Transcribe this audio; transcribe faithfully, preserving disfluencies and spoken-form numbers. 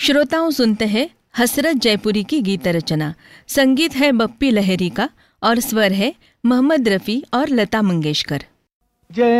श्रोताओं सुनते हैं हसरत जयपुरी की गीत रचना। संगीत है बप्पी लहरी का और स्वर है मोहम्मद रफ़ी और लता मंगेशकर। जय